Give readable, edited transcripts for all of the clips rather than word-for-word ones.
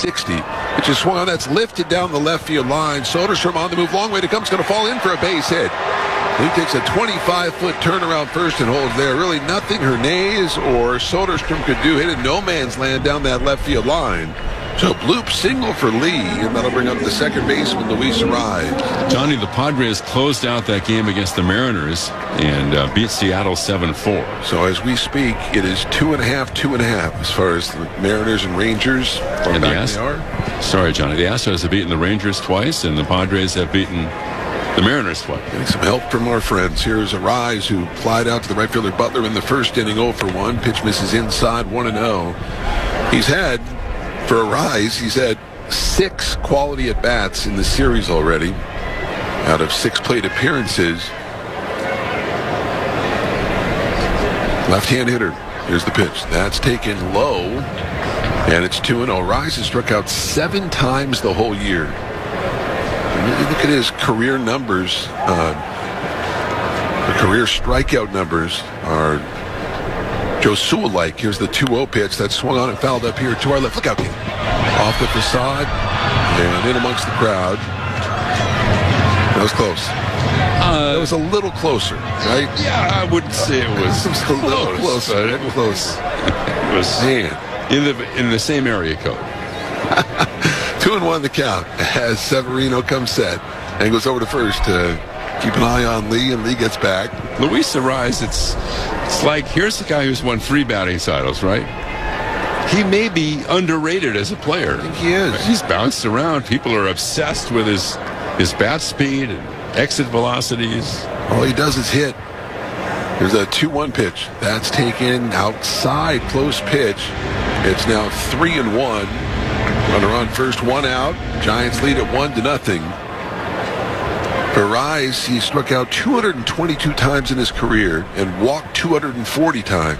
360. Which is swung on. That's lifted down the left field line. Soderstrom on the move. Long way to come. It's going to fall in for a base hit. He takes a 25-foot turnaround first and holds there. Really nothing Hernandez or Soderstrom could do. Hit in no man's land down that left field line. So bloop single for Lee, and that'll bring up the second baseman, Luis Arraez. Johnny, the Padres closed out that game against the Mariners and beat Seattle 7-4. So as we speak, it is 2.5 as far as the Mariners and Rangers are back they are. Sorry, Johnny. The Astros have beaten the Rangers twice, and the Padres have beaten the Mariners twice. Getting some help from our friends. Here's Arraez, who flied out to the right fielder Butler in the first inning, 0 for 1. Pitch misses inside, 1-0. He's had, for Arraez, he's had 6 quality at-bats in the series already out of 6 plate appearances. Left-hand hitter. Here's the pitch. That's taken low, and it's 2-0. Arraez has struck out 7 times the whole year. Look at his career numbers. The career strikeout numbers are Joe Sewell-like. Here's the 2-0 pitch that swung on and fouled up here to our left. Look out, off the facade and in amongst the crowd. That was close. That was a little closer, right? Yeah, I wouldn't say it was a little closer. Close. It was in the same area code. 2-1 the count as Severino comes set and goes over to first to keep an eye on Lee, and Lee gets back. Luis Arraez, it's like, here's the guy who's won 3 batting titles, right? He may be underrated as a player. I think he is. He's bounced around. People are obsessed with his bat speed and exit velocities. All he does is hit. There's a 2-1 pitch. That's taken outside, close pitch. It's now 3-1. Runner on first, 1 out. Giants lead at 1-0. For Arraez, he struck out 222 times in his career and walked 240 times.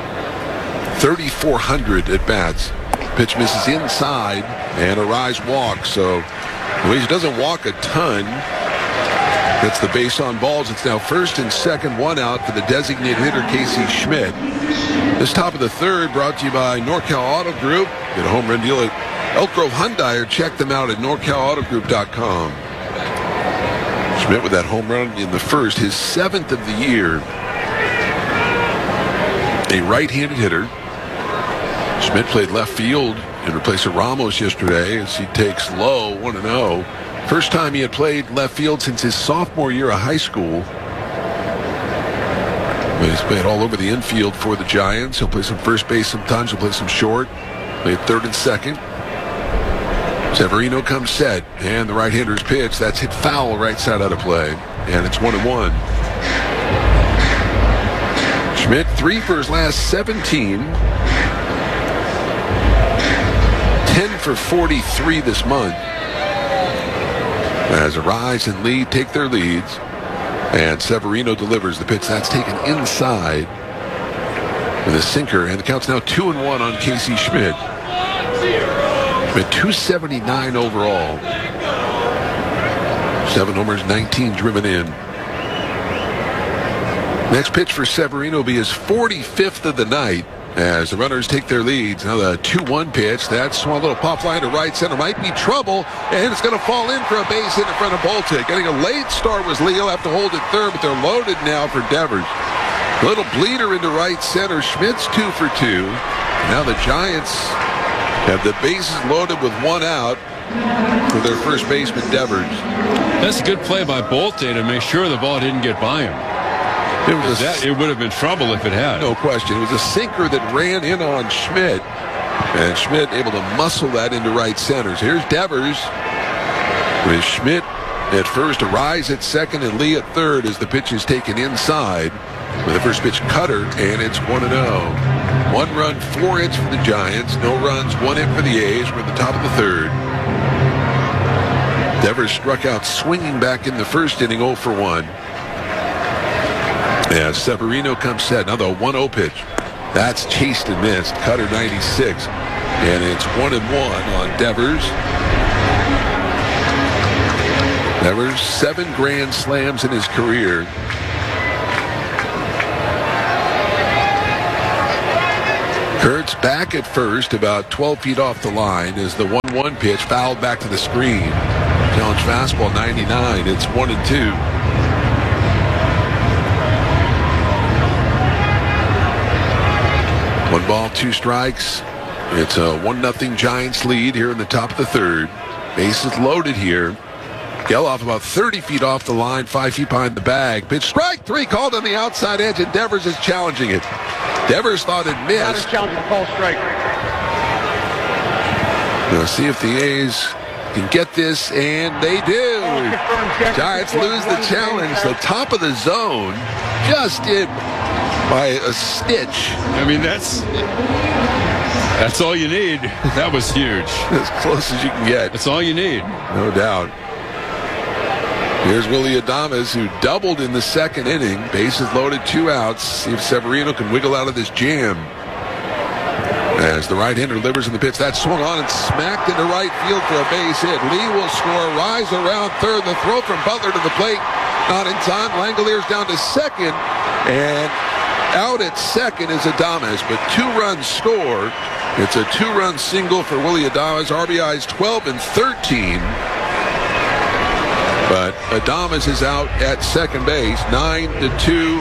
3,400 at bats. Pitch misses inside, and Arraez walks. So Luis doesn't walk a ton. That's the base on balls. It's now first and second, 1 out for the designated hitter, Casey Schmidt. This top of the third brought to you by NorCal Auto Group. Get a home run deal at Elk Grove Hyundai, or check them out at NorCalAutoGroup.com. Schmidt with that home run in the first, his 7th of the year. A right-handed hitter. Schmidt played left field in replace of Ramos yesterday as he takes low, 1-0. First time he had played left field since his sophomore year of high school. But he's played all over the infield for the Giants. He'll play some first base sometimes. He'll play some short. Played third and second. Severino comes set, and the right-hander's pitch. That's hit foul right side out of play, and it's 1-1. Schmidt 3 for his last 17. 10 for 43 this month. As Arraez and Lee take their leads, and Severino delivers the pitch. That's taken inside with a sinker, and the count's now 2-1 on Casey Schmidt. Schmidt 279 overall. 7 homers, 19 driven in. Next pitch for Severino will be his 45th of the night as the runners take their leads. Now the 2-1 pitch. That's swung a little pop line to right center. Might be trouble, and it's going to fall in for a base hit in front of Boltic. Getting a late start was Lee. He'll have to hold it third, but they're loaded now for Devers. A little bleeder into right center. Schmidt's 2 for 2. Now the Giants have the bases loaded with 1 out for their first baseman, Devers. That's a good play by Bolte to make sure the ball didn't get by him. It would have been trouble if it had. No question. It was a sinker that ran in on Schmidt, and Schmidt able to muscle that into right center. So here's Devers with Schmidt at first, Arraez at second, and Lee at third as the pitch is taken inside with the first pitch cutter, and it's 1-0. 1 run, 4 hits for the Giants. No runs, 1 hit for the A's. We're at the top of the third. Devers struck out swinging back in the first inning, 0 for 1. As Severino comes set, another 1-0 pitch. That's chased and missed. Cutter 96. And it's 1-1 on Devers. Devers, 7 grand slams in his career. Kurtz back at first, about 12 feet off the line, as the 1-1 pitch fouled back to the screen. Challenge fastball 99. It's 1-2. One ball, two strikes. It's a 1-0 Giants lead here in the top of the third. Bases loaded here. Geloff about 30 feet off the line, 5 feet behind the bag. Pitch strike three called on the outside edge, and Devers is challenging it. Devers thought it missed. Call strike. Now see if the A's can get this, and they do. Giants lose the challenge. The top of the zone, just in by a stitch. I mean, that's all you need. That was huge. As close as you can get. That's all you need. No doubt. Here's Willy Adames, who doubled in the second inning. Bases loaded, 2 outs. See if Severino can wiggle out of this jam. As the right-hander delivers in the pitch, that swung on and smacked into right field for a base hit. Lee will score, rise around third. The throw from Butler to the plate, not in time. Langoliers down to second, and out at second is Adames, but 2 runs score. It's a 2-run single for Willy Adames. RBIs 12 and 13. But Adames is out at second base, 9-2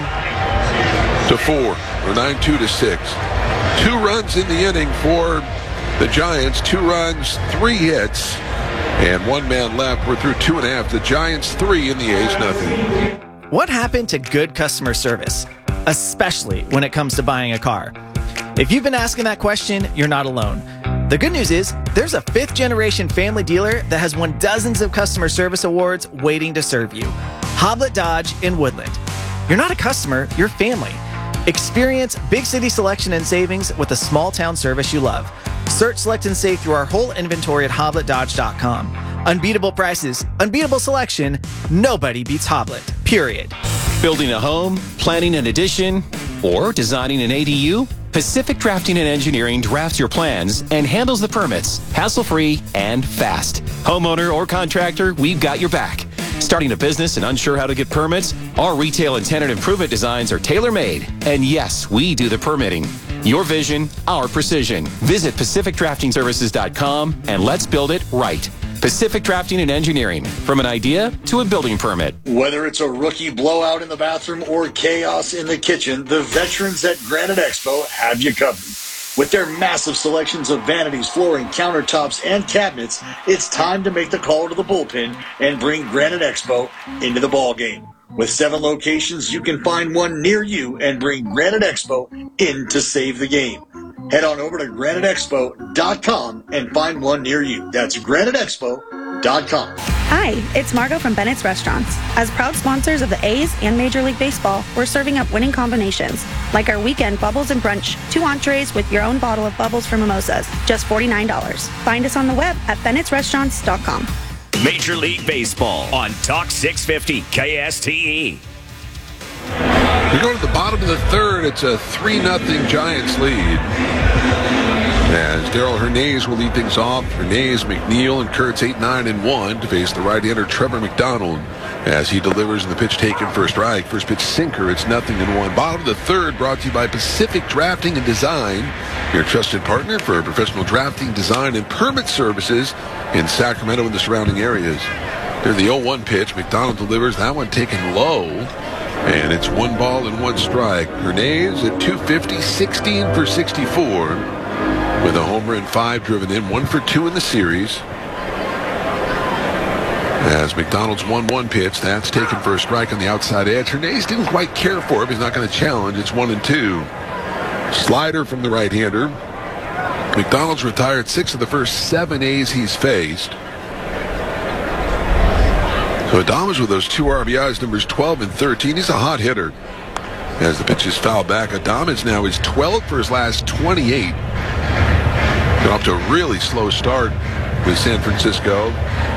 to 4, or 9-2 to 6. 2 runs in the inning for the Giants. 2 runs, 3 hits, and 1 man left. We're through 2.5. The Giants 3 and the A's nothing. What happened to good customer service, especially when it comes to buying a car? If you've been asking that question, you're not alone. The good news is there's a 5th-generation family dealer that has won dozens of customer service awards waiting to serve you. Hoblet Dodge in Woodland. You're not a customer, you're family. Experience big city selection and savings with a small town service you love. Search, select, and save through our whole inventory at HobletDodge.com. Unbeatable prices, unbeatable selection, nobody beats Hoblet, period. Building a home, planning an addition, or designing an ADU? Pacific Drafting and Engineering drafts your plans and handles the permits, hassle-free and fast. Homeowner or contractor, we've got your back. Starting a business and unsure how to get permits? Our retail and tenant improvement designs are tailor-made. And yes, we do the permitting. Your vision, our precision. Visit PacificDraftingServices.com and let's build it right. Pacific Drafting and Engineering, from an idea to a building permit. Whether it's a rookie blowout in the bathroom or chaos in the kitchen, the veterans at Granite Expo have you covered. With their massive selections of vanities, flooring, countertops, and cabinets, it's time to make the call to the bullpen and bring Granite Expo into the ballgame. With 7 locations, you can find one near you and bring Granite Expo in to save the game. Head on over to GraniteExpo.com and find one near you. That's GraniteExpo.com. Hi, it's Margot from Bennett's Restaurants. As proud sponsors of the A's and Major League Baseball, we're serving up winning combinations, like our weekend Bubbles and Brunch, 2 entrees with your own bottle of bubbles for mimosas, just $49. Find us on the web at Bennett'sRestaurants.com. Major League Baseball on Talk 650 KSTE. We go to the bottom of the third. It's a 3-0 Giants lead. As Darrell Hernandez will lead things off. Hernandez, McNeil, and Kurtz 8-9-1 to face the right-hander Trevor McDonald as he delivers in the pitch taken for a strike. First pitch sinker. It's 0-1. Bottom of the third brought to you by Pacific Drafting and Design, your trusted partner for professional drafting, design, and permit services in Sacramento and the surrounding areas. There's the 0-1 pitch. McDonald delivers. That one taken low. And it's 1 ball and 1 strike. Hernandez at 250, 16 for 64. With a homer and 5 driven in, 1 for 2 in the series. As McDonald's 1-1 pitch, that's taken for a strike on the outside edge. Hernandez didn't quite care for it. He's not going to challenge. It's 1-2. Slider from the right-hander. McDonald's retired 6 of the first 7 A's he's faced. So Adames with those 2 RBIs, numbers 12 and 13. He's a hot hitter. As the pitch is fouled back, Adames now is 12 for his last 28. Got off to a really slow start with San Francisco.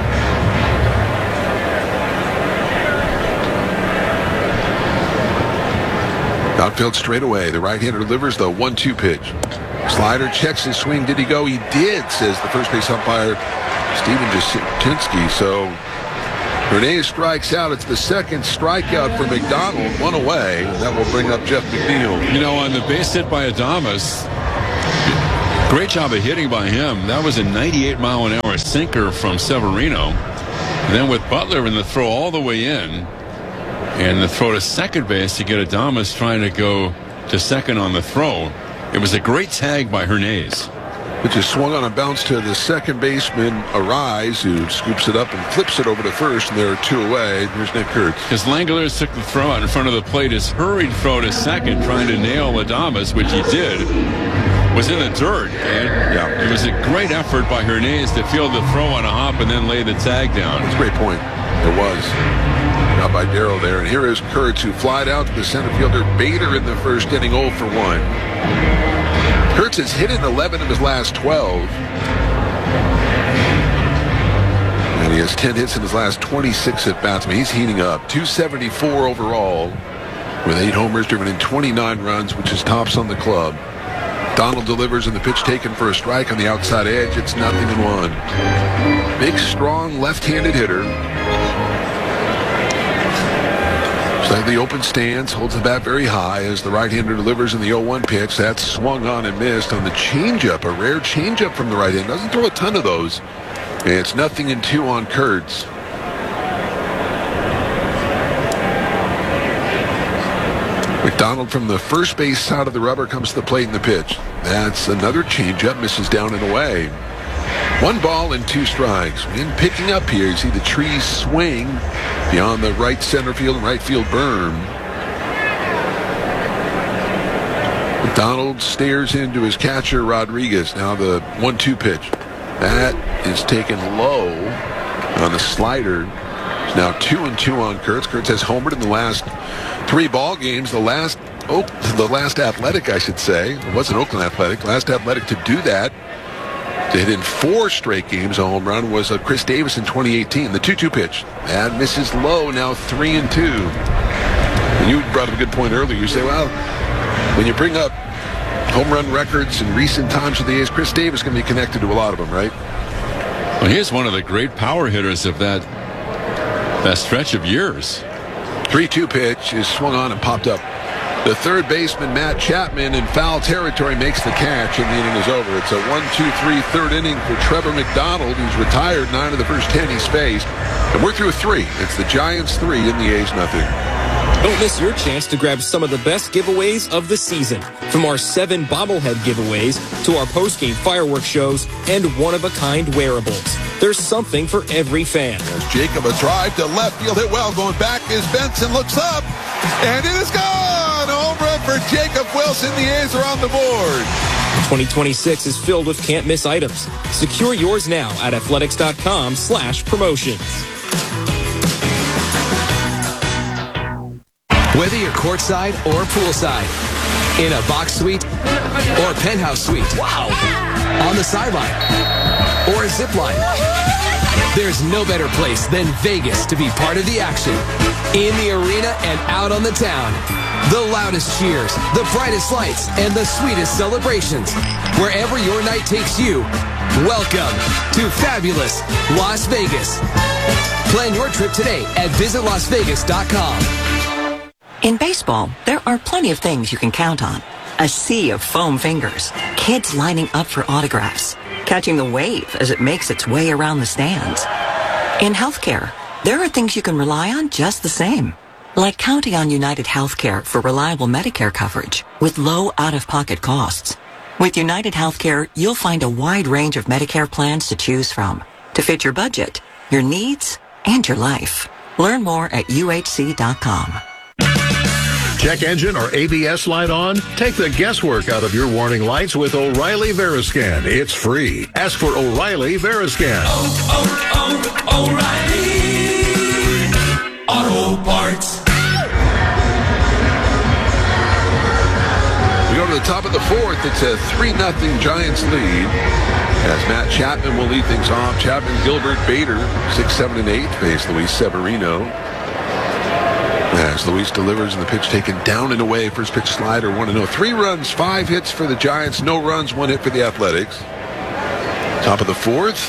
Outfield straightaway. The right-hander delivers the 1-2 pitch. Slider checks his swing. Did he go? He did, says the first base umpire, Steven Jasinski. So Hernandez strikes out. It's the second strikeout for McDonald. 1 away. That will bring up Jeff McNeil. You know, on the base hit by Adames, Great job of hitting by him. That was a 98-mile-an-hour sinker from Severino. And then with Butler in the throw all the way in, and the throw to second base to get Adames trying to go to second on the throw. It was a great tag by Hernandez. It just swung on a bounce to the second baseman, Arise, who scoops it up and flips it over to first, and there are two away. Here's Nick Kurtz. Because Langeliers took the throw out in front of the plate, his hurried throw to second, trying to nail Adames, which he did, was in the dirt. And it was a great effort by Hernandez to field the throw on a hop and then lay the tag down. That's a great point. It was. Out by Darrell there. And here is Kurtz, who flied out to the center fielder Bader in the first inning, 0 for 1. Kurtz has hit in 11 of his last 12. And he has 10 hits in his last 26 at-bats. I mean, he's heating up. 274 overall with 8 homers, driven in 29 runs, which is tops on the club. Donald delivers in the pitch taken for a strike on the outside edge. It's 0-1. Big, strong, left-handed hitter. Slightly open stance, holds the bat very high as the right-hander delivers in the 0-1 pitch. That's swung on and missed on the changeup, a rare changeup from the right hand. Doesn't throw a ton of those. And it's 0-2 on Kurtz. McDonald from the first base side of the rubber comes to the plate in the pitch. That's another changeup, misses down and away. 1 ball and 2 strikes. Wind picking up here. You see the trees swing beyond the right center field and right field berm. McDonald stares into his catcher, Rodriguez. Now the 1-2 pitch. That is taken low on the slider. It's now 2-2 on Kurtz. Kurtz has homered in the last 3 ball games. The last Athletic, I should say. It wasn't Oakland Athletic. Last Athletic to do that, to hit in 4 straight games a home run, was Chris Davis in 2018. The 2-2 pitch. That misses low, now 3-2. And you brought up a good point earlier. You say, well, when you bring up home run records in recent times with the A's, Chris Davis can be connected to a lot of them, right? Well, he is one of the great power hitters of that stretch of years. 3-2 pitch is swung on and popped up. The third baseman, Matt Chapman, in foul territory, makes the catch, and the inning is over. It's a 1-2-3 third inning for Trevor McDonald, who's retired 9 of the first 10 he's faced. And we're through 3. It's the Giants 3 and the A's 0. Don't miss your chance to grab some of the best giveaways of the season. From our 7 bobblehead giveaways to our post-game fireworks shows and one-of-a-kind wearables. There's something for every fan. As Jacob, a drive to left field, hit well. Going back is Benson, looks up, and it is gone! Home run for Jacob Wilson. The A's are on the board. 2026 is filled with can't-miss items. Secure yours now at athletics.com/promotions. Whether you're courtside or poolside, in a box suite or a penthouse suite, wow, on the sideline or a zip line, there's no better place than Vegas to be part of the action. In the arena and out on the town, the loudest cheers, the brightest lights, and the sweetest celebrations. Wherever your night takes you, welcome to fabulous Las Vegas. Plan your trip today at visitlasvegas.com. In baseball, there are plenty of things you can count on. A sea of foam fingers, kids lining up for autographs, catching the wave as it makes its way around the stands. In healthcare, there are things you can rely on just the same, like counting on United Healthcare for reliable Medicare coverage with low out-of-pocket costs. With United Healthcare, you'll find a wide range of Medicare plans to choose from to fit your budget, your needs, and your life. Learn more at uhc.com. Check engine or ABS light on? Take the guesswork out of your warning lights with O'Reilly Veriscan. It's free. Ask for O'Reilly Veriscan. O'Reilly Auto Parts. We go to the top of the 4th. It's a 3-0 Giants lead. As Matt Chapman will lead things off. Chapman, Gilbert, Bader, 6, 7, and 8 face Luis Severino. As Luis delivers and the pitch taken down and away. First pitch slider, 1-0. 3 runs, 5 hits for the Giants. No runs, 1 hit for the Athletics. Top of the 4th.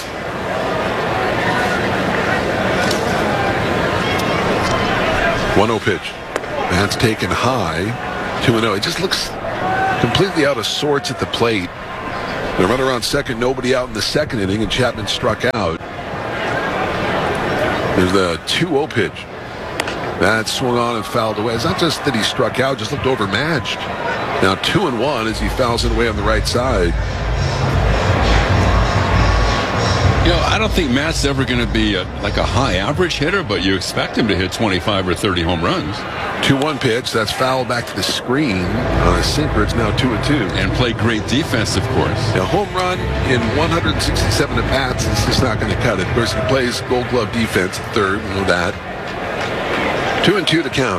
One-0 pitch. That's taken high. 2-0. It just looks completely out of sorts at the plate. The runner on second, nobody out in the second inning, and Chapman struck out. There's the 2-0 pitch. That swung on and fouled away. It's not just that he struck out, just looked overmatched. Now 2-1 as he fouls it away on the right side. You know, I don't think Matt's ever going to be like a high average hitter, but you expect him to hit 25 or 30 home runs. 2-1 pitch. That's fouled back to the screen on a sinker. It's now 2-2. And play great defense, of course. A home run in 167 at-bats is just not going to cut it. Of course, he plays Gold Glove defense at third. We know that. 2-2 to count.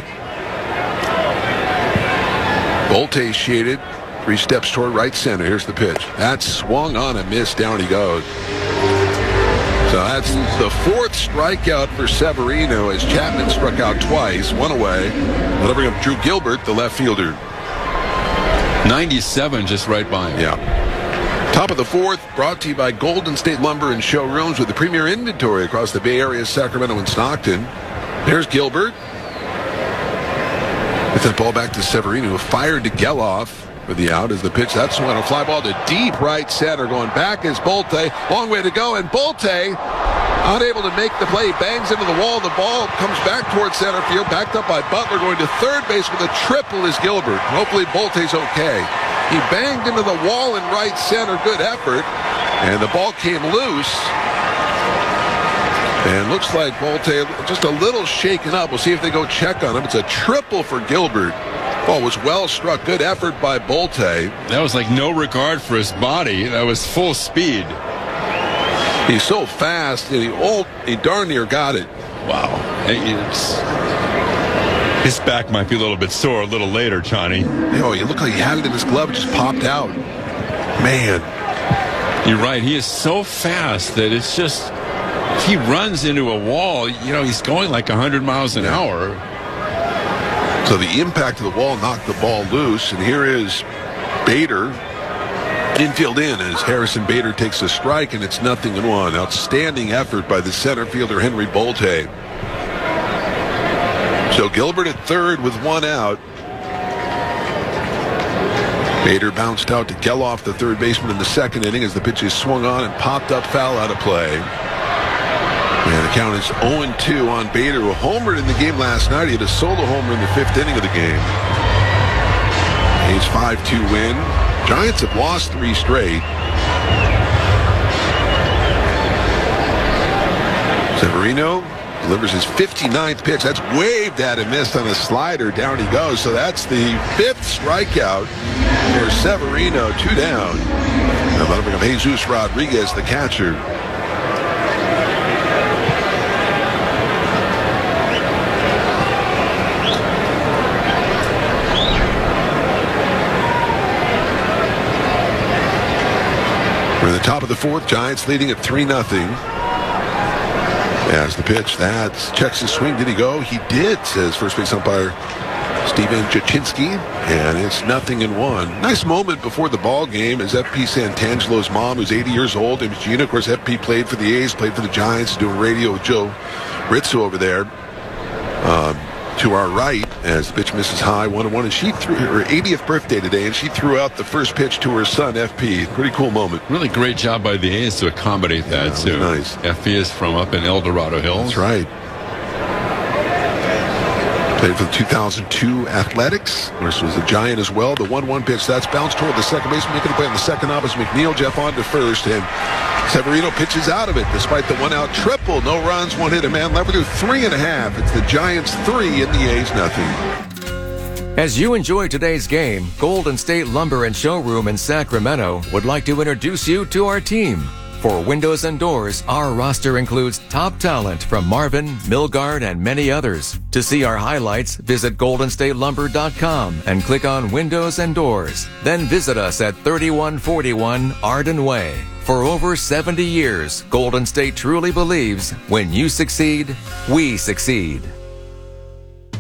Bolte shaded. 3 steps toward right center. Here's the pitch. That swung on and missed. Down he goes. So that's the 4th strikeout for Severino as Chapman struck out twice, 1 away. That'll bring up Drew Gilbert, the left fielder. 97 just right by him. Yeah. Top of the 4th, brought to you by Golden State Lumber and Showrooms with the premier inventory across the Bay Area, Sacramento, and Stockton. There's Gilbert. With that ball back to Severino, who fired to Geloff. For the out is the pitch. That's one. A fly ball to deep right center. Going back is Bolte. Long way to go. And Bolte, unable to make the play, bangs into the wall. The ball comes back towards center field. Backed up by Butler. Going to third base with a triple is Gilbert. Hopefully Bolte's okay. He banged into the wall in right center. Good effort. And the ball came loose. And looks like Bolte just a little shaken up. We'll see if they go check on him. It's a triple for Gilbert. Ball was well struck. Good effort by Bolte. That was like no regard for his body. That was full speed. He's so fast, and he darn near got it. Wow. His back might be a little bit sore a little later, Johnny. Oh, he looked like he had it in his glove. It just popped out. Man. You're right. He is so fast that it's just, if he runs into a wall, he's going like 100 miles an hour. So the impact of the wall knocked the ball loose, and here is Bader. Infield in as Harrison Bader takes a strike, and it's 0-1. Outstanding effort by the center fielder, Henry Bolte. So Gilbert at third with 1 out. Bader bounced out to Geloff, the third baseman, in the second inning as the pitch is swung on and popped up foul out of play. And the count is 0-2 on Bader, who homered in the game last night. He had a solo homer in the 5th inning of the game. A's 5-2 win. Giants have lost 3 straight. Severino delivers his 59th pitch. That's waved at and missed on a slider. Down he goes. So that's the 5th strikeout for Severino. 2 down. And that'll bring up Jesus Rodriguez, the catcher. We're in the top of the 4th. Giants leading at 3-0. As the pitch, that checks his swing. Did he go? He did, says first base umpire Steven Jaczynski. And it's 0-1. Nice moment before the ball game as FP Santangelo's mom, who's 80 years old, and Gina, of course, FP played for the A's, played for the Giants, doing radio with Joe Rizzo over there. To our right, as the pitch misses high, 1-1, and she threw her 80th birthday today, and she threw out the first pitch to her son, FP. Pretty cool moment. Really great job by the A's to accommodate that, too. Nice. FP is from up in El Dorado Hills. That's right. Played for the 2002 Athletics. This was a Giant as well. The 1-1 pitch, that's bounced toward the second baseman, making the play on the second opposite McNeil. Jeff on to first, and Severino pitches out of it despite the 1-out triple. No runs, 1 hit, a man left. We're through 3.5. It's the Giants 3 and the A's 0. As you enjoy today's game, Golden State Lumber and Showroom in Sacramento would like to introduce you to our team. For windows and doors, our roster includes top talent from Marvin, Milgard, and many others. To see our highlights, visit goldenstatelumber.com and click on Windows and Doors. Then visit us at 3141 Arden Way. For over 70 years, Golden State truly believes when you succeed, we succeed.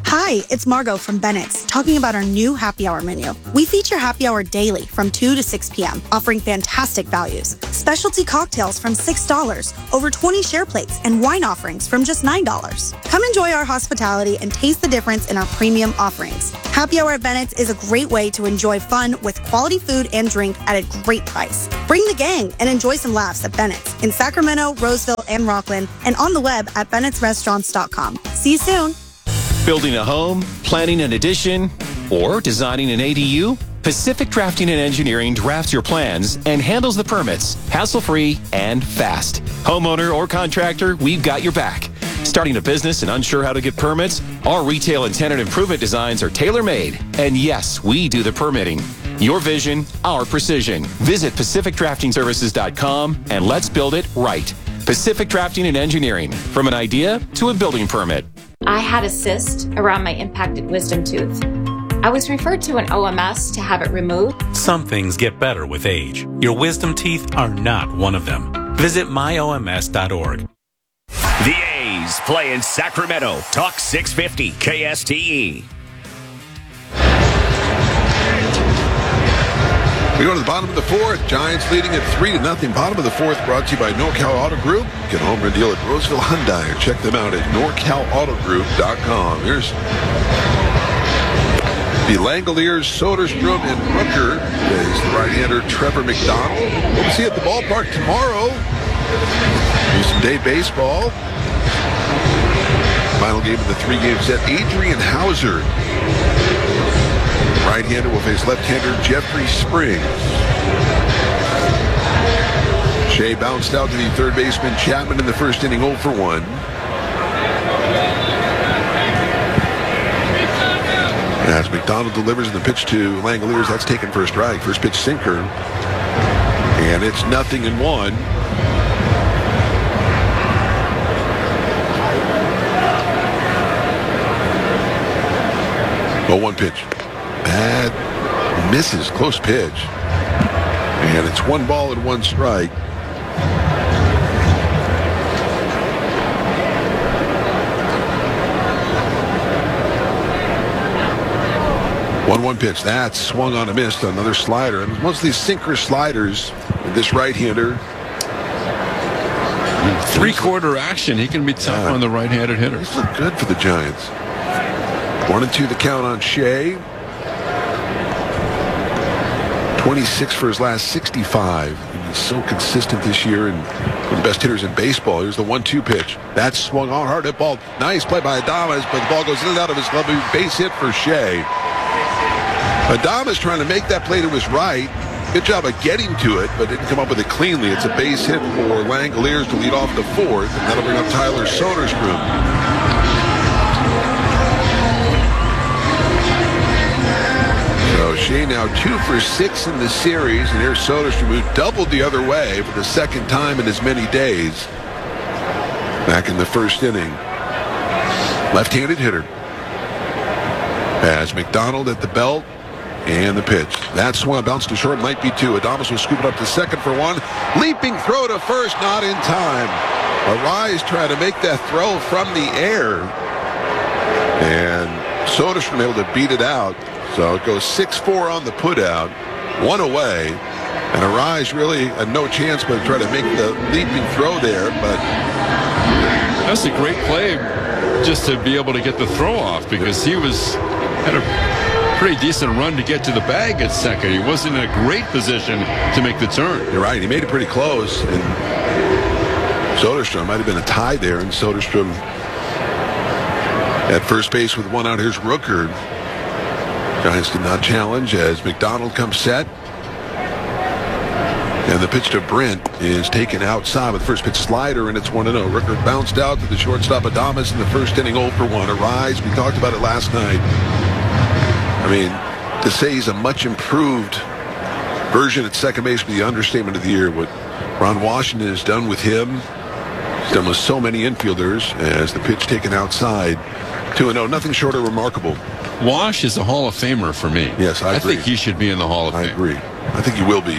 Hi, it's Margot from Bennett's, talking about our new happy hour menu. We feature happy hour daily from 2 to 6 p.m., offering fantastic values. Specialty cocktails from $6, over 20 share plates, and wine offerings from just $9. Come enjoy our hospitality and taste the difference in our premium offerings. Happy hour at Bennett's is a great way to enjoy fun with quality food and drink at a great price. Bring the gang and enjoy some laughs at Bennett's in Sacramento, Roseville, and Rockland, and on the web at bennettsrestaurants.com. See you soon. Building a home, planning an addition, or designing an ADU? Pacific Drafting and Engineering drafts your plans and handles the permits, hassle-free and fast. Homeowner or contractor, we've got your back. Starting a business and unsure how to get permits? Our retail and tenant improvement designs are tailor-made. And yes, we do the permitting. Your vision, our precision. Visit PacificDraftingServices.com and let's build it right. Pacific Drafting and Engineering, from an idea to a building permit. I had a cyst around my impacted wisdom tooth. I was referred to an OMS to have it removed. Some things get better with age. Your wisdom teeth are not one of them. Visit myoms.org. The A's play in Sacramento. Talk 650 KSTE. We go to the bottom of the fourth. Giants leading at 3-0. Bottom of the fourth brought to you by NorCal Auto Group. Get home and deal at Roseville Hyundai. Or check them out at NorCalAutoGroup.com. Here's the Langoliers, Soderstrom, and Rooker. Is the right-hander Trevor McDonald. We'll see you at the ballpark tomorrow. Do some day baseball. Final game of the 3-game set. Adrian Hauser, right-hander, will face left-hander Jeffrey Springs. Shea bounced out to the third baseman Chapman in the first inning, 0 for 1. As McDonald delivers the pitch to Langoliers, that's taken for a strike. First pitch sinker. And it's 0-1. Oh, 1 pitch. Bad misses. Close pitch. And it's 1 ball and 1 strike. One pitch. That's swung on a miss. Another slider. And mostly sinker sliders with this right-hander. 3-quarter action. He can be tough on the right-handed hitter. This looked good for the Giants. 1-2 the count on Shea. 26 for his last 65. He's so consistent this year and one of the best hitters in baseball. Here's the 1-2 pitch. That's swung on hard. Hit ball. Nice play by Adames, but the ball goes in and out of his glove. Base hit for Shea. Adames trying to make that play to his right. Good job of getting to it, but didn't come up with it cleanly. It's a base hit for Langoliers to lead off the fourth, and that'll bring up Tyler Soderstrom. So Shea now 2 for 6 in the series, and here's Soderstrom, who doubled the other way for the second time in as many days. Back in the first inning. Left-handed hitter. As McDonald at the belt. And the pitch. That swung, bounced to short, might be 2. Adames will scoop it up to second for 1. Leaping throw to first, not in time. Arise trying to make that throw from the air. And Soderstrom able to beat it out. So it goes 6-4 on the putout. 1 away. And Arise really had no chance but to try to make the leaping throw there. But that's a great play just to be able to get the throw off, because he had a pretty decent run to get to the bag at second. He wasn't in a great position to make the turn. You're right. He made it pretty close. And Soderstrom might have been a tie there. And Soderstrom at first base with 1 out. Here's Rooker. Giants did not challenge as McDonald comes set. And the pitch to Brent is taken outside with the first pitch slider, and it's 1-0. Rooker bounced out to the shortstop Adames in the first inning, 0 for 1. Arise, we talked about it last night. I mean, to say he's a much improved version at second base would be the understatement of the year. What Ron Washington has done with him, he's done with so many infielders, as the pitch taken outside. 2-0, nothing short of remarkable. Wash is a Hall of Famer for me. Yes, I agree. think he should be in the Hall of Fame. I agree. I think he will be.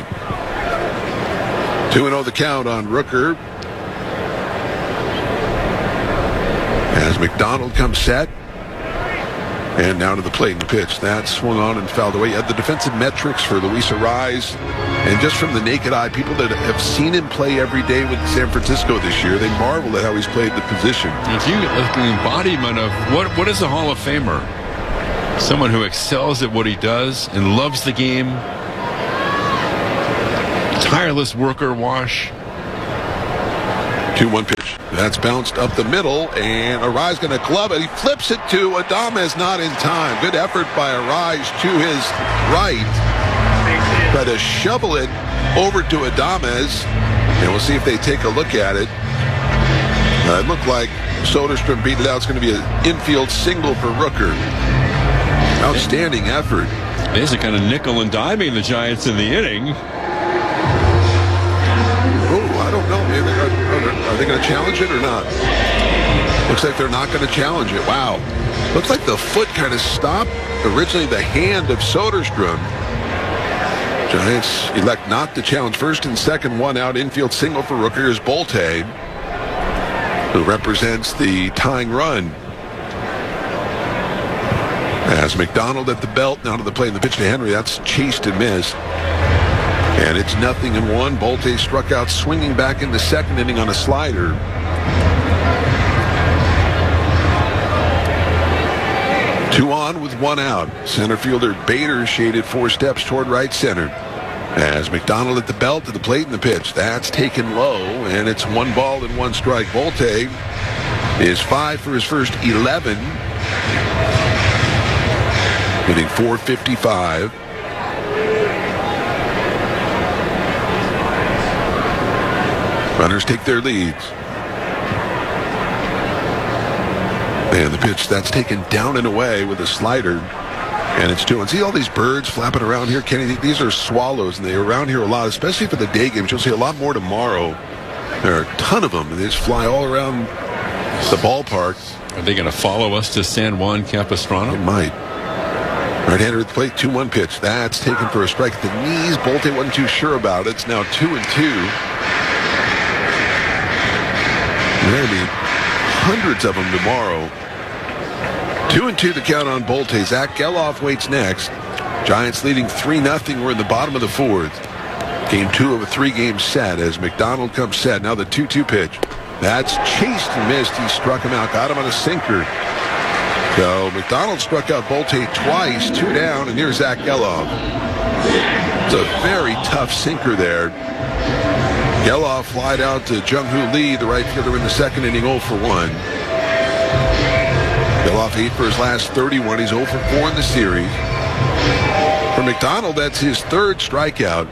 2-0 the count on Rooker. As McDonald comes set. And now to the plate and the pitch. That swung on and fouled away. The defensive metrics for Luis Arraez, and just from the naked eye, people that have seen him play every day with San Francisco this year, they marvel at how he's played the position. If you look at the embodiment of what is a Hall of Famer? Someone who excels at what he does and loves the game. Tireless worker, Wash. 2-1 pitch. That's bounced up the middle, and Arraez going to glove it. He flips it to Adames, not in time. Good effort by Arraez to his right. Try to shovel it over to Adames, and we'll see if they take a look at it. It looked like Soderstrom beat it out. It's going to be an infield single for Rooker. Outstanding effort. There's a kind of nickel and diming the Giants in the inning. I don't know. Are they going to challenge it or not? Looks like they're not going to challenge it. Wow. Looks like the foot kind of stopped originally the hand of Soderstrom. Giants elect not to challenge. First and second, one out. Infield single for Rooker is Bolte, who represents the tying run. As McDonald at the belt, now to the plate, and the pitch to Henry. That's chased and missed. And it's 0-1. Bolte struck out swinging back in the second inning on a slider. Two on with one out. Center fielder Bader shaded 4 steps toward right center. As McDonald at the belt, to the plate, and the pitch. That's taken low, and it's 1 ball and 1 strike. Bolte is 5 for his first 11. Hitting .455. Runners take their leads. And the pitch, that's taken down and away with a slider. And it's 2-1. See all these birds flapping around here, Kenny? These are swallows, and they're around here a lot, especially for the day games. You'll see a lot more tomorrow. There are a ton of them, and they just fly all around the ballpark. Are they going to follow us to San Juan Capistrano? It might. Right-hander at the plate, 2-1 pitch. That's taken for a strike at the knees. Bolte wasn't too sure about it. It's now 2-2. There will be hundreds of them tomorrow. 2-2 the count on Bolte. Zach Geloff waits next. Giants leading 3-0. We're in the bottom of the 4th. Game 2 of a 3-game set as McDonald comes set. Now the 2-2 pitch. That's chased and missed. He struck him out. Got him on a sinker. So McDonald struck out Bolte twice. 2 down, and here's Zach Geloff. It's a very tough sinker there. Geloff flied out to Jung-Hoo Lee, the right fielder, in the second inning, 0 for 1. Geloff 8 for his last 31. He's 0 for 4 in the series. For McDonald, that's his 3rd strikeout.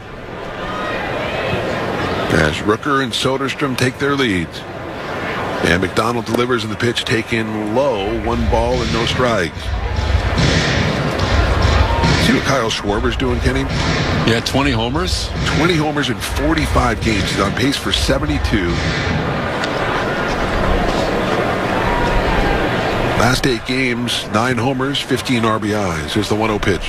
As Rooker and Soderstrom take their leads. And McDonald delivers in the pitch taken low. 1 ball and no strikes. See what Kyle Schwarber's doing, Kenny? Yeah, 20 homers. 20 homers in 45 games. He's on pace for 72. Last 8 games, 9 homers, 15 RBIs. Here's the 1-0 pitch.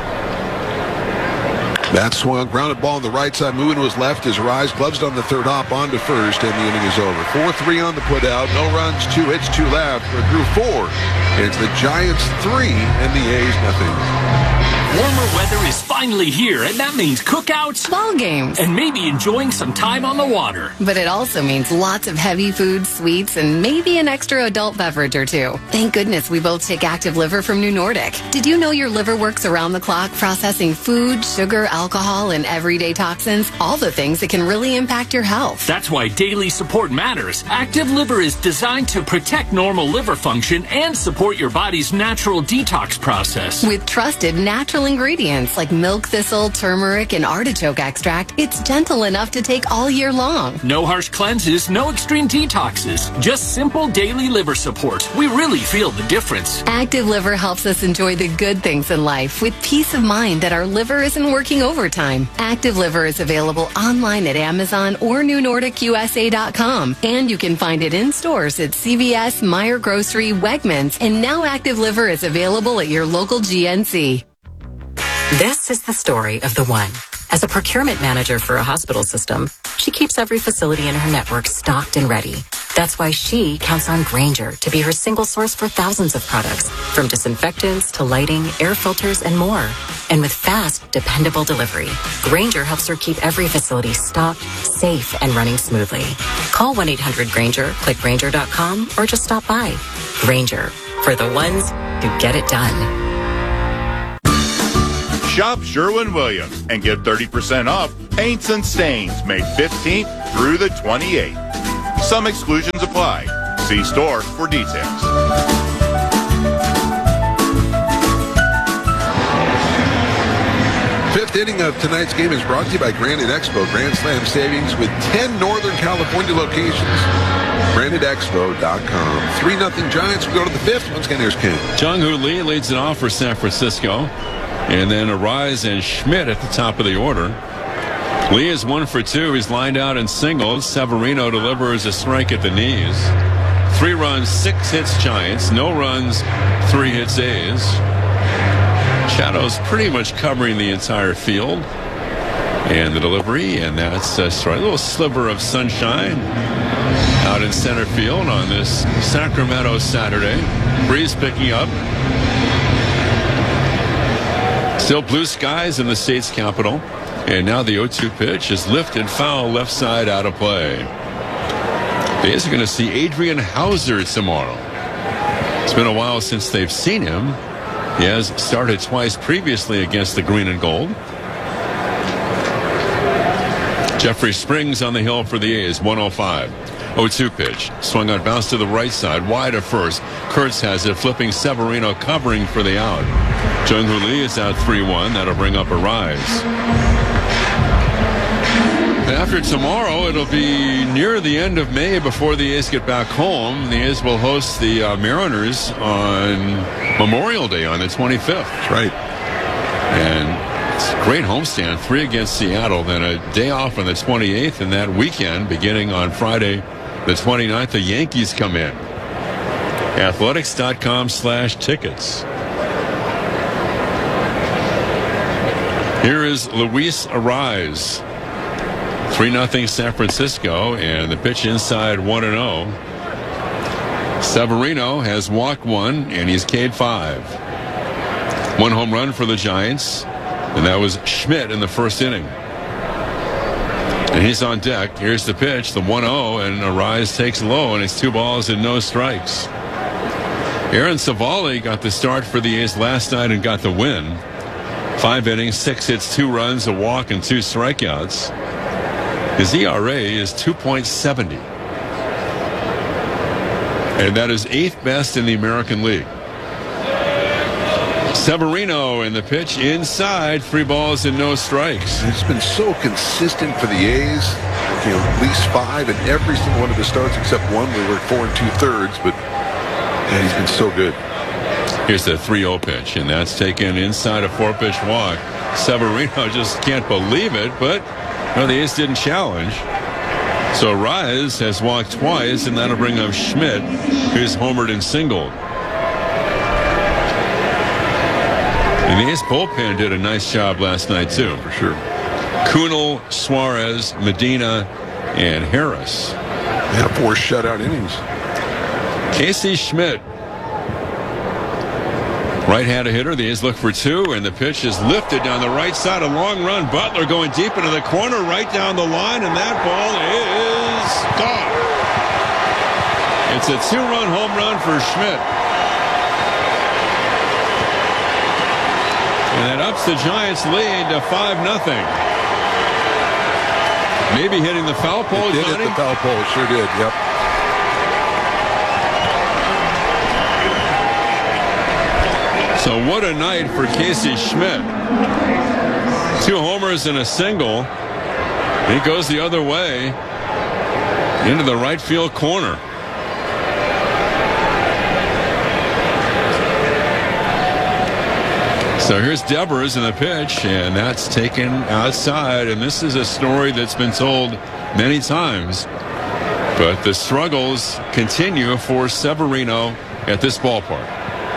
That swung, grounded ball on the right side, moving to his left as Arraez gloves it on the third hop onto first, and the inning is over. 4-3 on the putout, no runs, 2 hits, 2 left. For Drew 4. It's the Giants 3 and the A's nothing. Warmer weather is finally here, and that means cookouts, ball games, and maybe enjoying some time on the water. But it also means lots of heavy food, sweets, and maybe an extra adult beverage or 2. Thank goodness we both take Active Liver from New Nordic. Did you know your liver works around the clock processing food, sugar, alcohol, and everyday toxins? All the things that can really impact your health. That's why daily support matters. Active Liver is designed to protect normal liver function and support your body's natural detox process. With trusted natural ingredients like milk thistle, turmeric, and artichoke extract, it's gentle enough to take all year long. No harsh cleanses, no extreme detoxes, just simple daily liver support. We really feel the difference. Active Liver helps us enjoy the good things in life with peace of mind that our liver isn't working overtime. Active Liver is available online at Amazon or NewNordicUSA.com, and you can find it in stores at CVS, Meijer Grocery, Wegmans, and now Active Liver is available at your local GNC. This is the story of the one. As a procurement manager for a hospital system, she keeps every facility in her network stocked and ready. That's why she counts on Grainger to be her single source for thousands of products, from disinfectants to lighting, air filters, and more. And with fast, dependable delivery, Grainger helps her keep every facility stocked, safe, and running smoothly. Call 1-800-GRAINGER, click Grainger.com, or just stop by. Grainger, for the ones who get it done. Shop Sherwin-Williams and get 30% off paints and stains May 15th through the 28th. Some exclusions apply. See store for details. Fifth inning of tonight's game is brought to you by Granite Expo. Grand Slam savings with 10 Northern California locations. GraniteExpo.com. 3-0 Giants. We go to the fifth. Once again, here's Ken. Jung-Hoo Lee leads it off for San Francisco. And then Arise and Schmidt at the top of the order. Lee is 1 for 2. He's lined out in singles. Severino delivers a strike at the knees. 3 runs, 6 hits Giants. No runs, 3 hits A's. Shadows pretty much covering the entire field. And the delivery, and that's a strike. A little sliver of sunshine out in center field on this Sacramento Saturday. Breeze picking up. Still blue skies in the state's capital. And now the 0-2 pitch is lifted, foul, left side, out of play. The A's are going to see Adrian Hauser tomorrow. It's been a while since they've seen him. He has started twice previously against the Green and Gold. Jeffrey Springs on the hill for the A's, 105. 0-2 pitch. Swung on, bounce to the right side, wide of first. Kurtz has it, flipping Severino, covering for the out. Jung-Hoo Lee is out 3-1. That'll bring up Arise. After tomorrow, it'll be near the end of May before the A's get back home. The A's will host the Mariners on Memorial Day on the 25th. That's right. And it's a great homestand, 3 against Seattle, then a day off on the 28th, and that weekend, beginning on Friday, the 29th, the Yankees come in. Athletics.com/tickets. Here is Luis Arise. 3-0 San Francisco, and the pitch inside 1-0. Severino has walked 1, and he's K'd 5. 1 home run for the Giants, and that was Schmidt in the first inning. And he's on deck. Here's the pitch, the 1-0, and Arise takes low, and it's 2 balls and no strikes. Aaron Savali got the start for the A's last night and got the win. 5 innings, 6 hits, 2 runs, a walk, and 2 strikeouts. His ERA is 2.70. And that is 8th best in the American League. Severino in the pitch inside, 3 balls and no strikes. It's been so consistent for the A's. At least 5 in every single one of the starts except one. We were 4 2/3, but he's been so good. Here's the 3-0 pitch, and that's taken inside a 4-pitch walk. Severino just can't believe it, but the A's didn't challenge. So Rise has walked twice, and that'll bring up Schmidt, who's homered and singled. And the A's bullpen did a nice job last night, too. For sure. Kunal, Suarez, Medina, and Harris. Yeah, 4 shutout innings. Casey Schmidt, right-handed hitter. The A's look for 2, and the pitch is lifted down the right side. A long run. Butler going deep into the corner, right down the line, and that ball is gone. It's a 2-run home run for Schmidt. And that ups the Giants' lead to 5-0. Maybe hitting the foul pole, Johnny? Hit the foul pole, sure did, yep. So what a night for Casey Schmidt. 2 homers and a single. He goes the other way into the right field corner. So here's Devers in the pitch, and that's taken outside. And this is a story that's been told many times. But the struggles continue for Severino at this ballpark.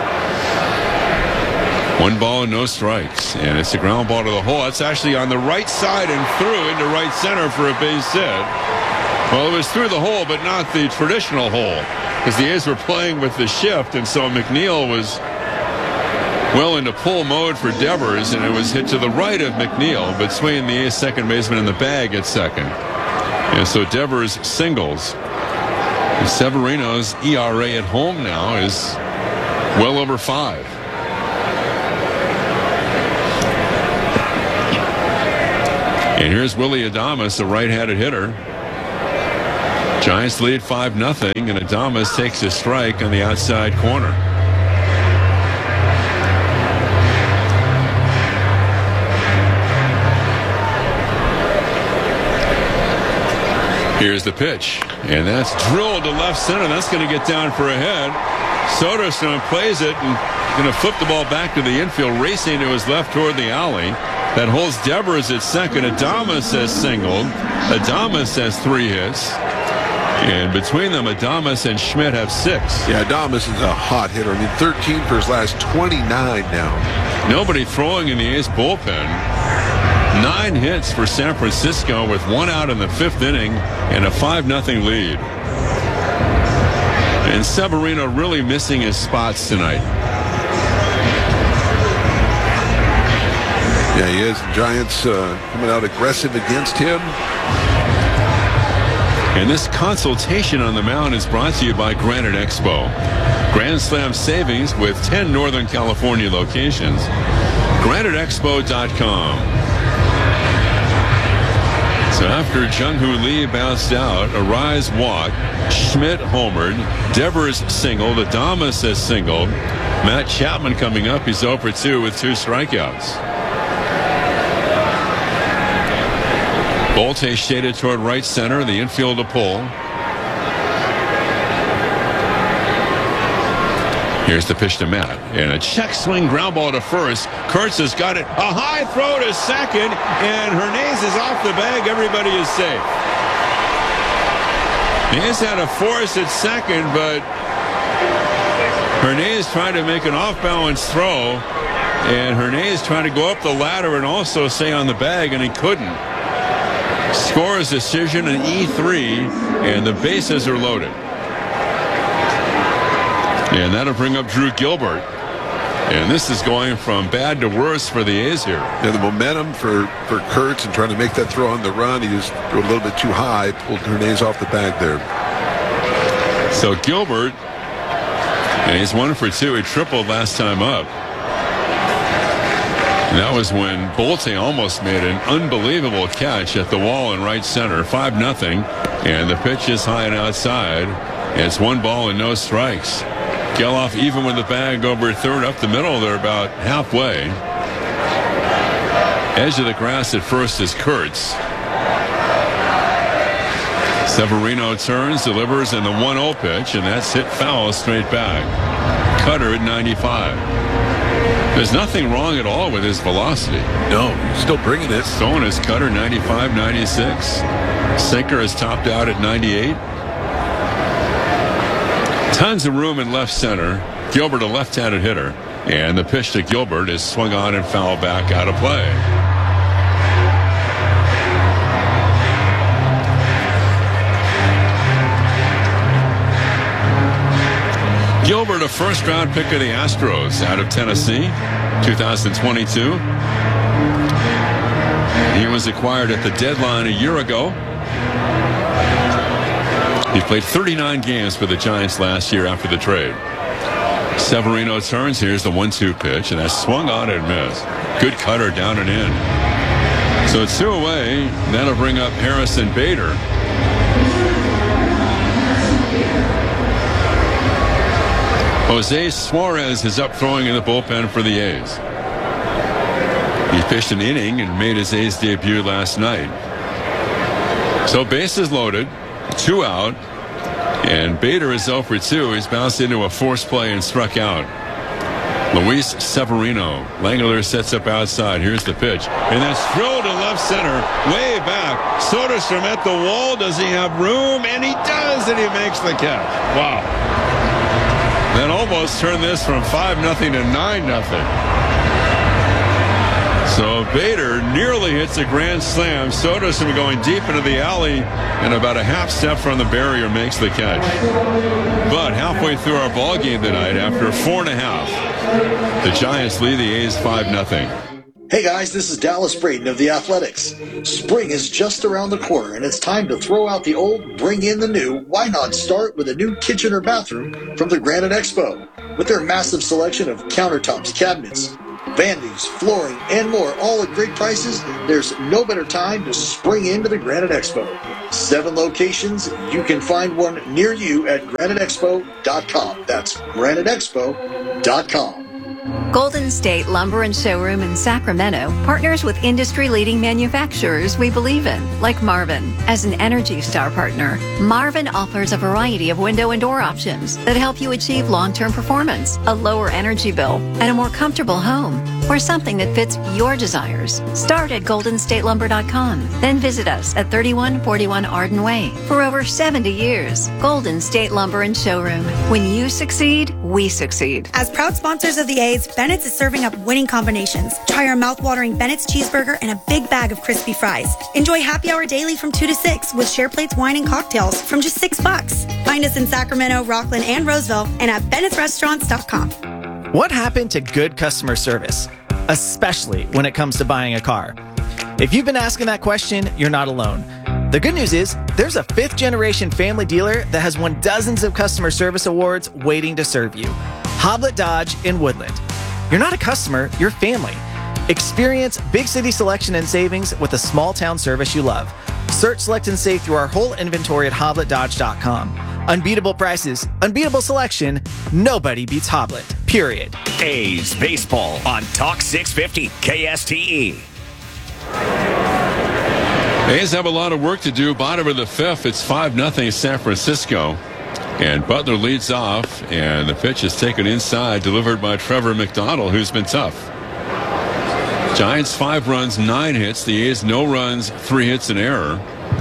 1 ball and no strikes, and it's a ground ball to the hole. It's actually on the right side and through into right center for a base hit. Well, it was through the hole, but not the traditional hole, because the A's were playing with the shift, and so McNeil was well into pull mode for Devers, and it was hit to the right of McNeil between the A's second baseman and the bag at second. And so Devers singles. And Severino's ERA at home now is well over 5. And here's Willy Adames, a right-handed hitter. Giants lead 5-0, and Adames takes a strike on the outside corner. Here's the pitch, and that's drilled to left center. That's going to get down for a hit. Soderstrom plays it and going to flip the ball back to the infield, racing to his left toward the alley. That holds Devers at second. Adames has singled. Adames has 3 hits. And between them, Adames and Schmidt have 6. Yeah, Adames is a hot hitter. I mean, 13 for his last 29 now. Nobody throwing in the A's bullpen. 9 hits for San Francisco with 1 out in the 5th inning and a 5-0 lead. And Severino really missing his spots tonight. Yeah, he is. The Giants coming out aggressive against him. And this consultation on the mound is brought to you by Granite Expo. Grand Slam savings with 10 Northern California locations. GraniteExpo.com. So after Jung-Hoo Lee bounced out, Arise walked, Schmidt homered, Devers singled, Adames has singled. Matt Chapman coming up. He's 0 for 2 with 2 strikeouts. Bolte shaded toward right center, the infield to pull. Here's the pitch to Matt, and a check swing ground ball to first. Kurtz has got it. A high throw to second, and Hernandez is off the bag. Everybody is safe. He has had a force at second, but Hernandez trying to make an off-balance throw, and Hernandez trying to go up the ladder and also stay on the bag, and he couldn't. Scores decision in E3, and the bases are loaded. And that'll bring up Drew Gilbert. And this is going from bad to worse for the A's here. Yeah, the momentum for Kurtz and trying to make that throw on the run, he just threw a little bit too high, pulled Hernandez off the bag there. So Gilbert, and he's 1 for 2. He tripled last time up. And that was when Bolte almost made an unbelievable catch at the wall in right center, 5-0. And the pitch is high and outside. It's 1 ball and no strikes. Geloff even with the bag over third up the middle. They're about halfway. Edge of the grass at first is Kurtz. Severino turns, delivers in the 1-0 pitch, and that's hit foul straight back. Cutter at 95. There's nothing wrong at all with his velocity. No, still bringing it. So on his cutter, 95, 96. Sinker is topped out at 98. Tons of room in left center. Gilbert, a left-handed hitter. And the pitch to Gilbert is swung on and fouled back out of play. Gilbert, a first-round pick of the Astros out of Tennessee, 2022. He was acquired at the deadline a year ago. He played 39 games for the Giants last year after the trade. Severino turns. Here's the 1-2 pitch, and that's swung on and missed. Good cutter down and in. So it's 2 away. That'll bring up Harrison Bader. Jose Suarez is up throwing in the bullpen for the A's. He pitched an inning and made his A's debut last night. So bases loaded, 2 out, and Bader is 0 for 2. He's bounced into a forced play and struck out. Luis Severino. Langler sets up outside. Here's the pitch. And that's drilled to left center, way back. Soderstrom at the wall. Does he have room? And he does, and he makes the catch. Wow. That almost turned this from 5-0 to 9-0. So Bader nearly hits a grand slam. Soderstrom going deep into the alley and about a half step from the barrier makes the catch. But halfway through our ball game tonight, after 4.5, the Giants lead the A's 5-0. Hey guys, this is Dallas Braden of The Athletics. Spring is just around the corner and it's time to throw out the old, bring in the new. Why not start with a new kitchen or bathroom from the Granite Expo? With their massive selection of countertops, cabinets, vanities, flooring, and more, all at great prices, there's no better time to spring into the Granite Expo. 7 locations. You can find one near you at graniteexpo.com. That's graniteexpo.com. Golden State Lumber and Showroom in Sacramento partners with industry-leading manufacturers we believe in, like Marvin. As an Energy Star partner, Marvin offers a variety of window and door options that help you achieve long-term performance, a lower energy bill, and a more comfortable home, or something that fits your desires. Start at goldenstatelumber.com, then visit us at 3141 Arden Way. For over 70 years, Golden State Lumber and Showroom. When you succeed, we succeed. As proud sponsors of the A's, Bennett's is serving up winning combinations. Try our mouth-watering Bennett's cheeseburger and a big bag of crispy fries. Enjoy happy hour daily from 2 to 6 with share plates, wine, and cocktails from just $6. Find us in Sacramento, Rockland, and Roseville, and at Bennett'sRestaurants.com. What happened to good customer service, especially when it comes to buying a car? If you've been asking that question, you're not alone. The good news is there's a 5th-generation family dealer that has won dozens of customer service awards waiting to serve you. Hoblet Dodge in Woodland. You're not a customer, you're family. Experience big city selection and savings with a small town service you love. Search, select, and save through our whole inventory at HobletDodge.com. Unbeatable prices, unbeatable selection, nobody beats Hoblet, period. A's baseball on Talk 650 KSTE. A's have a lot of work to do. Bottom of the 5th, it's 5-0 San Francisco. And Butler leads off, and the pitch is taken inside, delivered by Trevor McDonald, who's been tough. Giants 5 runs, 9 hits. The A's no runs, 3 hits, and error.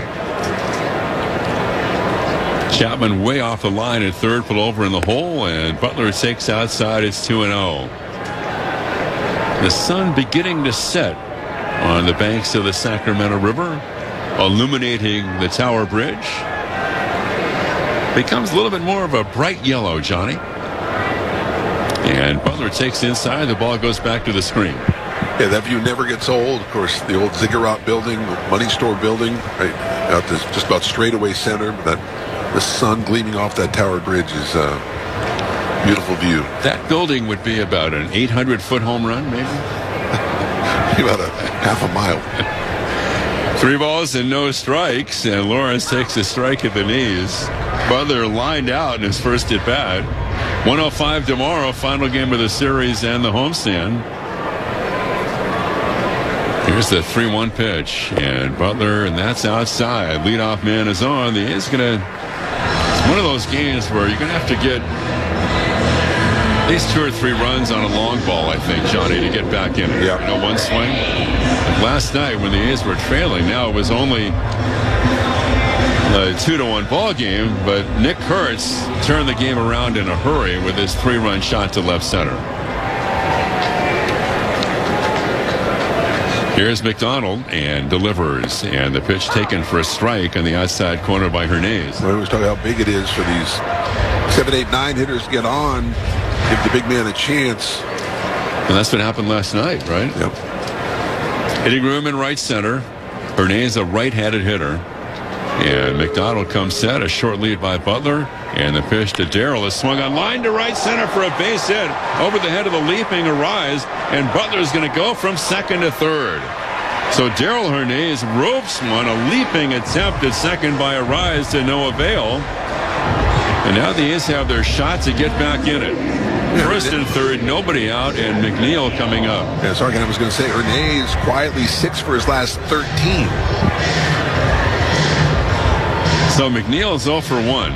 Chapman way off the line at third, put over in the hole, and Butler takes outside. It's 2-0. The sun beginning to set on the banks of the Sacramento River, illuminating the Tower Bridge. Becomes a little bit more of a bright yellow, Johnny. And Butler takes inside. The ball goes back to the screen. Yeah, that view never gets old. Of course, the old Ziggurat building, money store building, right out this just about straightaway center. That the sun gleaming off that Tower Bridge is a beautiful view. That building would be about an 800-foot home run, maybe? About a half a mile. 3 balls and no strikes, and Lawrence takes a strike at the knees. Butler lined out in his first at bat. 1:05 tomorrow, final game of the series and the homestand. Here's the 3-1 pitch, and Butler, and that's outside. Leadoff man is on. The A's gonna. It's one of those games where you're gonna have to get at least 2 or 3 runs on a long ball, I think, Johnny, to get back in it. Yeah. You know, one swing. Last night when the A's were trailing, now it was only a 2-1 ball game, but Nick Kurtz turned the game around in a hurry with his 3-run shot to left center. Here's McDonald and delivers, and the pitch taken for a strike on the outside corner by Hernandez. We always talk about how big it is for these 7, 8, 9 hitters to get on, give the big man a chance. And that's what happened last night, right? Yep. Hitting room in right center. Hernandez, a right-handed hitter. And McDonald comes set, a short lead by Butler. And the pitch to Darrell is swung on line to right center for a base hit over the head of the leaping Arise. And Butler's going to go from second to third. So Darrell Hernandez ropes one, a leaping attempt at second by Arise to no avail. And now the A's have their shot to get back in it. First and third, nobody out, and McNeil coming up. Yeah, sorry, I was going to say Hernandez quietly 6 for his last 13. So McNeil's 0 for 1.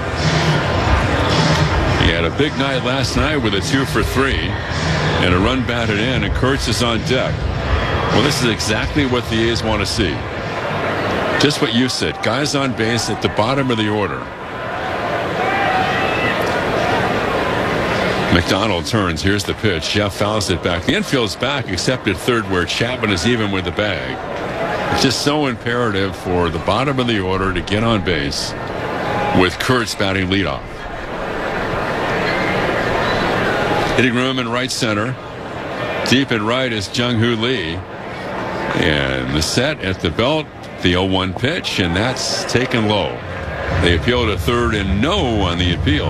He had a big night last night with a 2 for 3 and a run batted in, and Kurtz is on deck. Well, this is exactly what the A's want to see. Just what you said, guys on base at the bottom of the order. McDonald turns. Here's the pitch. Jeff fouls it back. The infield's back, except at third where Chapman is even with the bag. It's just so imperative for the bottom of the order to get on base with Kurtz batting leadoff. Hitting room in right center. Deep in right is Jung-Hoo Lee. And the set at the belt, the 0-1 pitch, and that's taken low. They appeal to third and no on the appeal.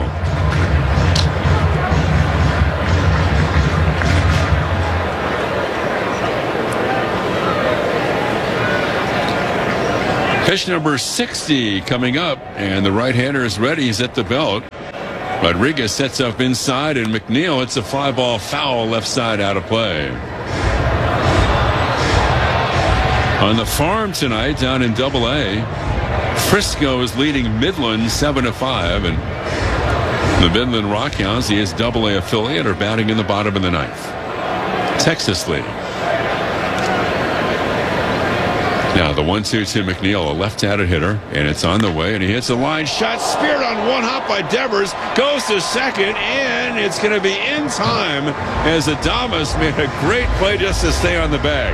Pitch number 60 coming up, and the right-hander is ready. He's at the belt. Rodriguez sets up inside, and McNeil, it's a fly ball foul, left side out of play. On the farm tonight, down in Double-A, Frisco is leading Midland 7-5, and the Midland Rockhounds, the Double-A affiliate, are batting in the bottom of the ninth. Texas leading. Now the 1-2 to McNeil, a left-handed hitter, and it's on the way, and he hits a line shot, speared on one hop by Devers, goes to second, and it's going to be in time as Adames made a great play just to stay on the bag.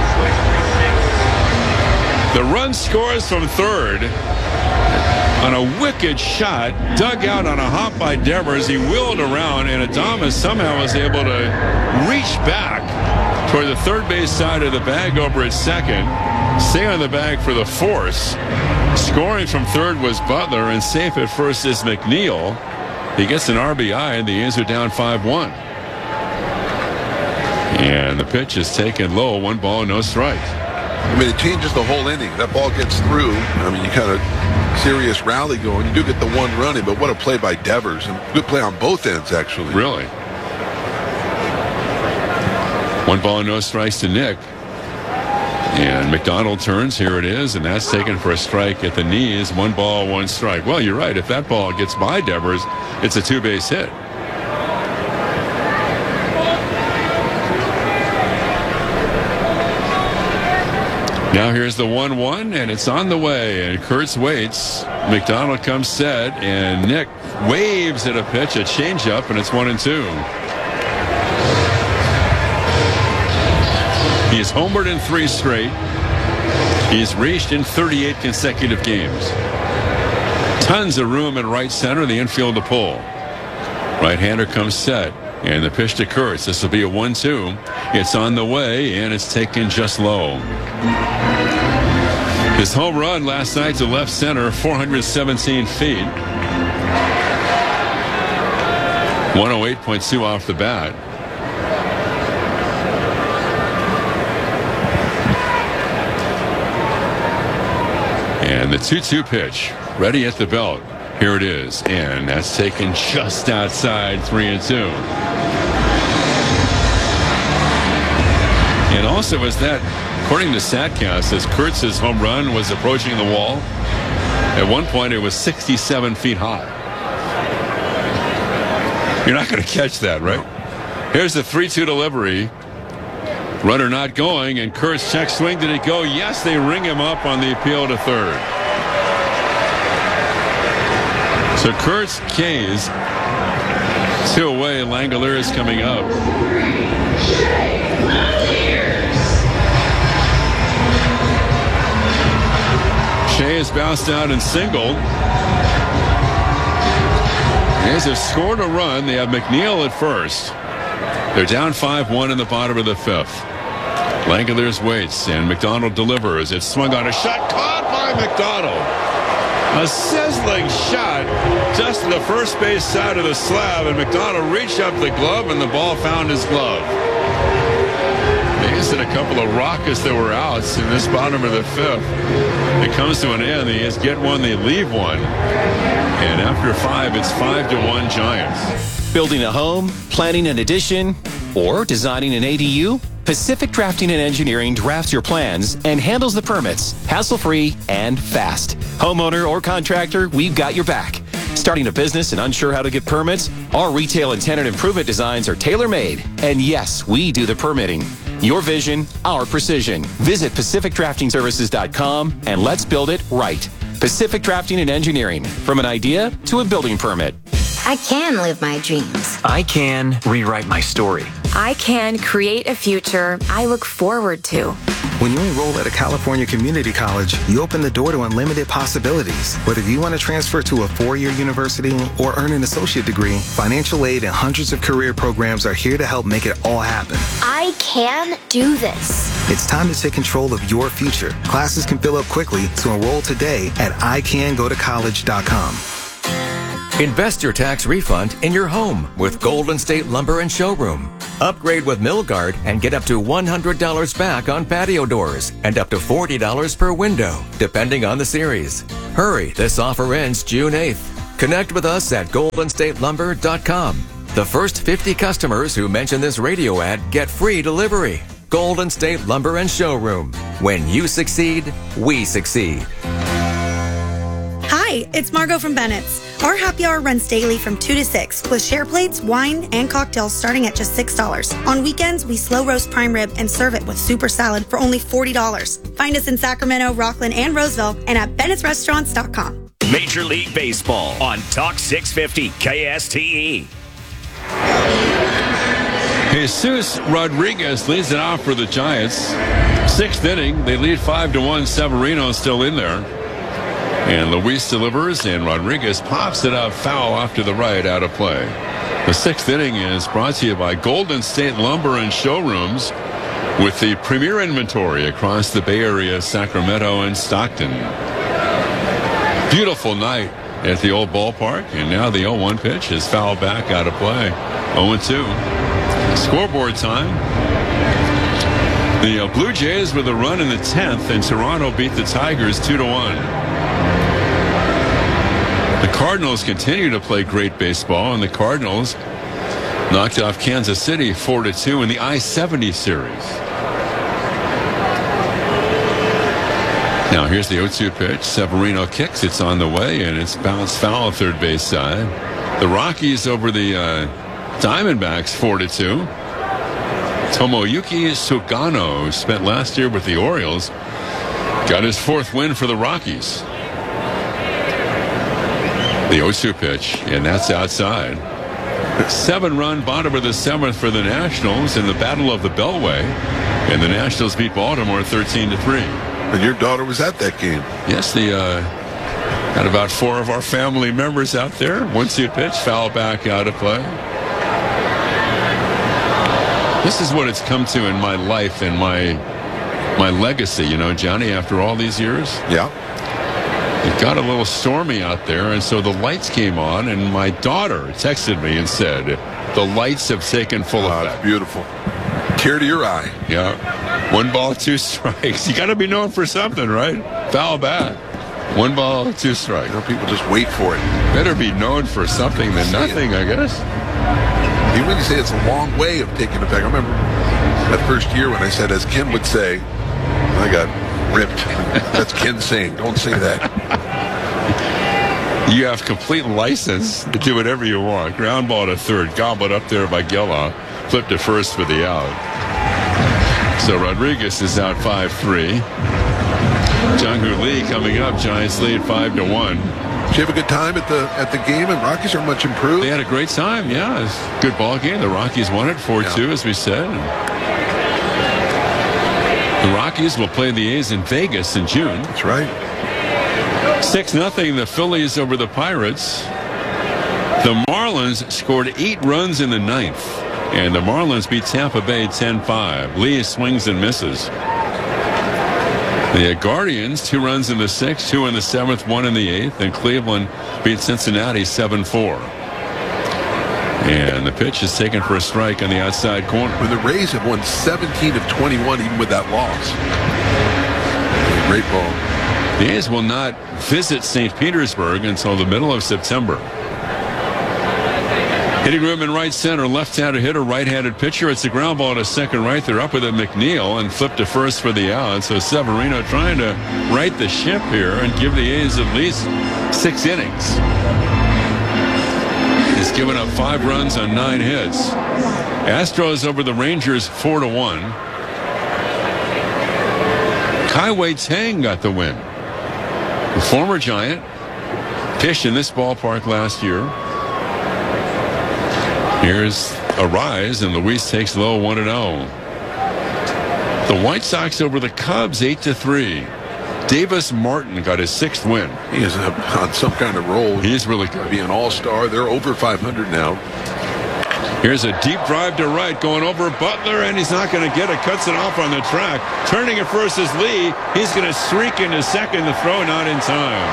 The run scores from third on a wicked shot, dug out on a hop by Devers. He wheeled around, and Adames somehow was able to reach back toward the third base side of the bag over at second. Stay on the bag for the force. Scoring from third was Butler, and safe at first is McNeil. He gets an RBI, and the A's are down 5-1. And the pitch is taken low, 1 ball, no strike. I mean, it changes the whole inning. That ball gets through. I mean, you kind of serious rally going. You do get the one running, but what a play by Devers. And good play on both ends, actually. Really? 1 ball, no strikes to Nick. And McDonald turns. Here it is, and that's taken for a strike at the knees. 1 ball, 1 strike. Well, you're right. If that ball gets by Devers, it's a 2-base hit. Now here's the 1-1, and it's on the way, and Kurtz waits. McDonald comes set, and Nick waves at a pitch, a changeup, and it's 1-2. He is homered in 3 straight. He's reached in 38 consecutive games. Tons of room in right center, the infield to pull. Right-hander comes set, and the pitch to Kurtz. This will be a 1-2. It's on the way, and it's taken just low. His home run last night to left center, 417 feet. 108.2 off the bat. And the 2-2 pitch, ready at the belt. Here it is, and that's taken just outside, 3-2. And also, as that, according to StatCast, as Kurtz's home run was approaching the wall, at one point it was 67 feet high. You're not going to catch that, right? Here's the 3-2 delivery. Runner not going, and Kurtz check swing. Did it go? Yes, they ring him up on the appeal to third. So Kurtz K's 2 away. Langeliers is coming up. Shea has bounced out and singled. The A's have scored a run. They have McNeil at first. They're down 5-1 in the bottom of the 5th. Langeliers waits, and McDonald delivers. It's swung on a shot, caught by McDonald. A sizzling shot just to the first base side of the slab, and McDonald reached up the glove, and the ball found his glove. They used a couple of rockets that were outs in this bottom of the 5th. It comes to an end. The A's get one, they leave one. And after 5, it's 5-1 Giants. Building a home, planning an addition, or designing an ADU? Pacific Drafting and Engineering drafts your plans and handles the permits, hassle-free and fast. Homeowner or contractor, we've got your back. Starting a business and unsure how to get permits? Our retail and tenant improvement designs are tailor-made. And yes, we do the permitting. Your vision, our precision. Visit PacificDraftingServices.com and let's build it right. Pacific Drafting and Engineering, from an idea to a building permit. I can live my dreams. I can rewrite my story. I can create a future I look forward to. When you enroll at a California community college, you open the door to unlimited possibilities. Whether you want to transfer to a 4-year university or earn an associate degree, financial aid and hundreds of career programs are here to help make it all happen. I can do this. It's time to take control of your future. Classes can fill up quickly, so enroll today at icangotocollege.com. Invest your tax refund in your home with Golden State Lumber and Showroom. Upgrade with Milgard and get up to $100 back on patio doors and up to $40 per window, depending on the series. Hurry, this offer ends June 8th. Connect with us at goldenstatelumber.com. The first 50 customers who mention this radio ad get free delivery. Golden State Lumber and Showroom. When you succeed, we succeed. Hi, it's Margot from Bennett's. Our happy hour runs daily from 2 to 6 with share plates, wine, and cocktails starting at just $6. On weekends, we slow roast prime rib and serve it with super salad for only $40. Find us in Sacramento, Rockland, and Roseville and at bennettsrestaurants.com. Major League Baseball on Talk 650 KSTE. Jesus Rodriguez leads it off for the Giants. 6th inning, they lead 5-1. Severino still in there. And Luis delivers, and Rodriguez pops it out foul off to the right, out of play. The 6th inning is brought to you by Golden State Lumber and Showrooms with the premier inventory across the Bay Area, Sacramento, and Stockton. Beautiful night at the old ballpark, and now the 0-1 pitch is fouled back, out of play. 0-2. Scoreboard time. The Blue Jays with a run in the 10th, and Toronto beat the Tigers 2-1. The Cardinals continue to play great baseball, and the Cardinals knocked off Kansas City 4-2 in the I-70 series. Now here's the 0-2 pitch. Severino kicks. It's on the way, and it's bounced foul third base side. The Rockies over the Diamondbacks 4-2. Tomoyuki Sugano, who spent last year with the Orioles, got his 4th win for the Rockies. The 0-2 pitch, and that's outside. 7-run bottom of the 7th for the Nationals in the Battle of the Beltway, and the Nationals beat Baltimore 13-3. And your daughter was at that game. Yes, got about 4 of our family members out there. 1-2 pitch, foul back, out of play. This is what it's come to in my life and my legacy, you know, Johnny, after all these years. Yeah. It got a little stormy out there, and so the lights came on, and my daughter texted me and said, the lights have taken full effect. Beautiful. Tear to your eye. Yeah. 1 ball, 2 strikes. You got to be known for something, right? Foul back. 1 ball, 2 strikes. You know, people just wait for it. Better be known for something than nothing, I guess. Even when you say it's a long way of taking effect. I remember that first year when I said, as Ken would say, I got ripped. That's Ken saying, don't say that. You have complete license to do whatever you want. Ground ball to third, gobbled up there by Gela, flipped to first for the out. So Rodriguez is out 5-3. Jung-Hoo Lee coming up. Giants lead 5-1. Did you have a good time at the game? And Rockies are much improved. They had a great time. Yeah, it was a good ball game. The Rockies won it 4-2, as we said. The Rockies will play the A's in Vegas in June. That's right. 6-0, the Phillies over the Pirates. The Marlins scored 8 runs in the 9th, and the Marlins beat Tampa Bay 10-5. Lee swings and misses. The Guardians, 2 runs in the 6th, 2 in the 7th, 1 in the 8th, and Cleveland beat Cincinnati 7-4. And the pitch is taken for a strike on the outside corner. When the Rays have won 17 of 21 even with that loss. Great ball. The A's will not visit St. Petersburg until the middle of September. Hitting room in right center, left-handed hitter, right-handed pitcher. It's a ground ball to second right. They're up with it, McNeil, and flipped to first for the out. So Severino trying to right the ship here and give the A's at least 6 innings. He's given up 5 runs on 9 hits. Astros over the Rangers 4-1. Kai-Wei Tang got the win. The former Giant pitched in this ballpark last year. Here's a rise, and Luis takes low 1-0. The White Sox over the Cubs 8-3. Davis Martin got his 6th win. He is on some kind of roll. He's really good. Be an all-star. They're over 500 now. Here's a deep drive to right, going over Butler, and he's not going to get it. Cuts it off on the track. Turning at first is Lee. He's going to streak into second. The throw not in time.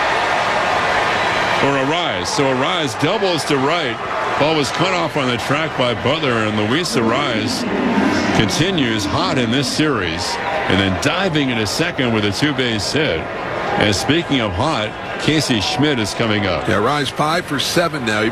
Or Arise. So Arise doubles to right. Ball was cut off on the track by Butler, and Luis Arise continues hot in this series. And then diving into second with a 2-base hit. And speaking of hot, Casey Schmidt is coming up. Yeah, Arise 5 for 7 now.